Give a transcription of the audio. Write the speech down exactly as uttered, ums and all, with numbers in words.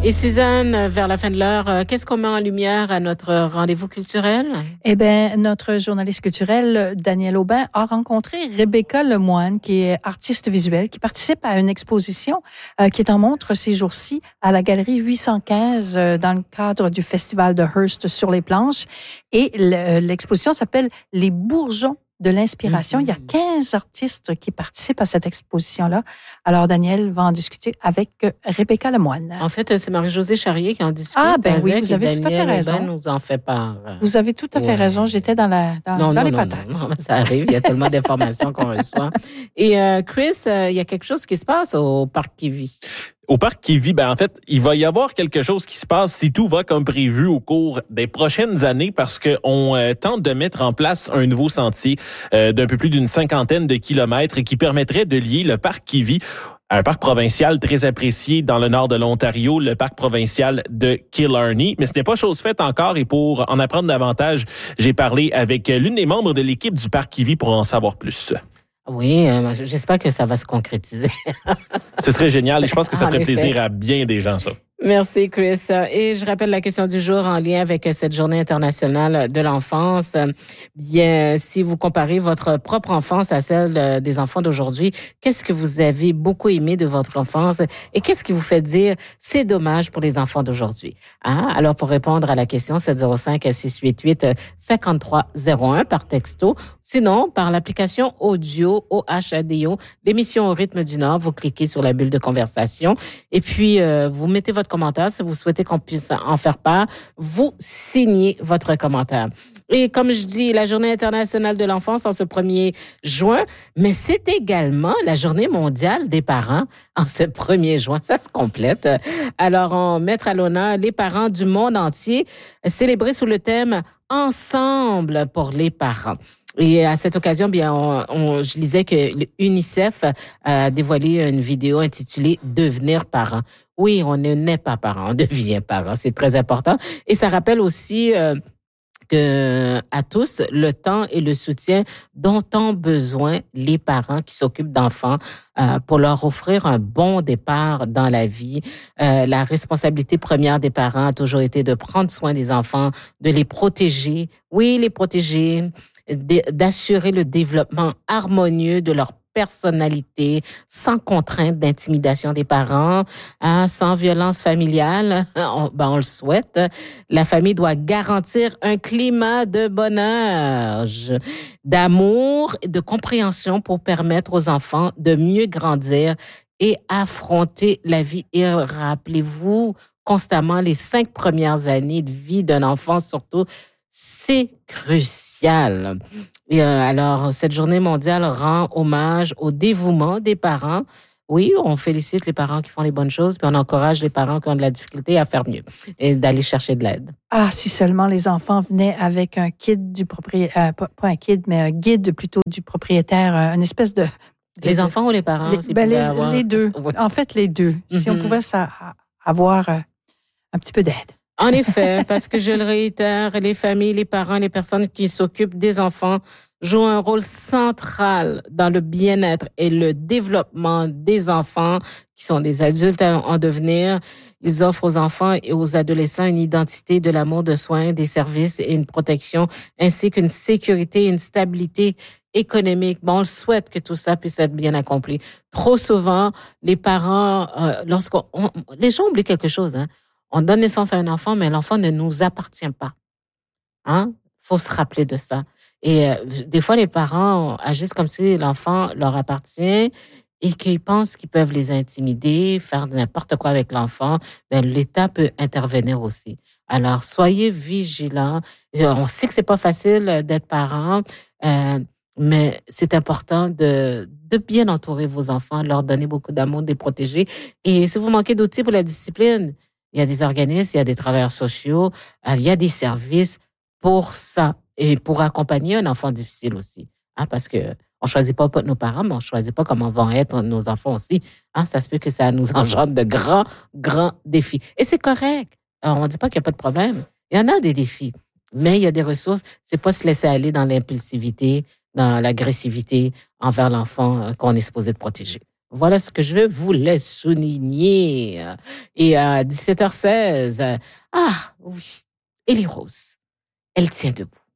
Et Suzanne, vers la fin de l'heure, qu'est-ce qu'on met en lumière à notre rendez-vous culturel? Eh bien, notre journaliste culturel, Daniel Aubin, a rencontré Rebecca Lemoine, qui est artiste visuelle, qui participe à une exposition euh, qui est en montre ces jours-ci à la Galerie huit cent quinze euh, dans le cadre du Festival de Hearst sur les planches. Et l'exposition s'appelle « Les bourgeons de l'inspiration ». Mm-hmm. Il y a quinze artistes qui participent à cette exposition-là. Alors, Daniel va en discuter avec Rebecca Lemoine. En fait, c'est Marie-Josée Charrier qui en discute. Ah, ben avec, oui, vous avez tout à fait raison. Daniel nous en fait part. Vous avez tout à fait ouais. raison. J'étais dans, la, dans, non, dans non, les non, patates. Non, non, ça arrive. Il y a tellement d'informations qu'on reçoit. Et euh, Chris, euh, il y a quelque chose qui se passe au Parc Kiwi. Au Parc Kiwi, ben en fait, il va y avoir quelque chose qui se passe si tout va comme prévu au cours des prochaines années parce qu'on euh, tente de mettre en place un nouveau sentier euh, d'un peu plus d'une cinquantaine de kilomètres qui permettrait de lier le Parc Kiwi à un parc provincial très apprécié dans le nord de l'Ontario, le parc provincial de Killarney. Mais ce n'est pas chose faite encore et pour en apprendre davantage, j'ai parlé avec l'une des membres de l'équipe du Parc Kiwi pour en savoir plus. Oui, euh, j'espère que ça va se concrétiser. Ce serait génial et je pense que ça ferait plaisir à bien des gens, ça. Merci, Chris. Et je rappelle la question du jour en lien avec cette journée internationale de l'enfance. Bien, si vous comparez votre propre enfance à celle des enfants d'aujourd'hui, qu'est-ce que vous avez beaucoup aimé de votre enfance et qu'est-ce qui vous fait dire c'est dommage pour les enfants d'aujourd'hui? Hein? Alors, pour répondre à la question, sept zéro cinq, six huit huit, cinq trois zéro un par texto. Sinon, par l'application audio O H A D O, l'émission Au rythme du Nord, vous cliquez sur la bulle de conversation et puis euh, vous mettez votre commentaire si vous souhaitez qu'on puisse en faire part. Vous signez votre commentaire. Et comme je dis, la Journée internationale de l'enfance en ce premier juin, mais c'est également la Journée mondiale des parents en ce premier juin. Ça se complète. Alors, on mettre à l'honneur les parents du monde entier, célébrés sous le thème « Ensemble pour les parents ». Et à cette occasion, bien, on, on, je lisais que l'UNICEF a dévoilé une vidéo intitulée « Devenir parent ». Oui, on ne naît pas parent, on devient parent. C'est très important. Et ça rappelle aussi euh, que à tous le temps et le soutien dont ont besoin les parents qui s'occupent d'enfants euh, pour leur offrir un bon départ dans la vie. Euh, la responsabilité première des parents a toujours été de prendre soin des enfants, de les protéger. Oui, les protéger. D'assurer le développement harmonieux de leur personnalité, sans contrainte d'intimidation des parents, hein, sans violence familiale, on, ben on le souhaite. La famille doit garantir un climat de bonheur, d'amour et de compréhension pour permettre aux enfants de mieux grandir et affronter la vie. Et rappelez-vous constamment les cinq premières années de vie d'un enfant, surtout, c'est crucial. Et euh, alors, cette journée mondiale rend hommage au dévouement des parents. Oui, on félicite les parents qui font les bonnes choses, puis on encourage les parents qui ont de la difficulté à faire mieux et d'aller chercher de l'aide. Ah, si seulement les enfants venaient avec un kit du propriétaire, euh, pas, pas un kit, mais un guide plutôt du propriétaire, euh, une espèce de... Les de, enfants ou les parents? Les, ben les, avoir... les deux. Oui. En fait, les deux. Mm-hmm. Si on pouvait ça, avoir euh, un petit peu d'aide. En effet, parce que je le réitère, les familles, les parents, les personnes qui s'occupent des enfants jouent un rôle central dans le bien-être et le développement des enfants qui sont des adultes en devenir. Ils offrent aux enfants et aux adolescents une identité de l'amour, de soins, des services et une protection, ainsi qu'une sécurité et une stabilité économique. Bon, on souhaite que tout ça puisse être bien accompli. Trop souvent, les parents, euh, lorsqu'on, on, les gens oublient quelque chose, hein. On donne naissance à un enfant, mais l'enfant ne nous appartient pas. Hein? Faut se rappeler de ça. Et euh, des fois, les parents agissent comme si l'enfant leur appartient et qu'ils pensent qu'ils peuvent les intimider, faire n'importe quoi avec l'enfant. Ben, l'État peut intervenir aussi. Alors, soyez vigilants. On sait que c'est pas facile d'être parent, euh, mais c'est important de, de bien entourer vos enfants, leur donner beaucoup d'amour, de les protéger. Et si vous manquez d'outils pour la discipline, il y a des organismes, il y a des travailleurs sociaux, il y a des services pour ça et pour accompagner un enfant difficile aussi. Hein, parce que on choisit pas nos parents, mais on choisit pas comment vont être nos enfants aussi. Hein, ça se peut que ça nous engendre de grands, grands défis. Et c'est correct. Alors, on ne dit pas qu'il n'y a pas de problème. Il y en a des défis, mais il y a des ressources. C'est pas se laisser aller dans l'impulsivité, dans l'agressivité envers l'enfant qu'on est supposé de protéger. Voilà ce que je voulais souligner. Et à dix-sept heures seize, ah oui, Élie Rose, elle tient debout.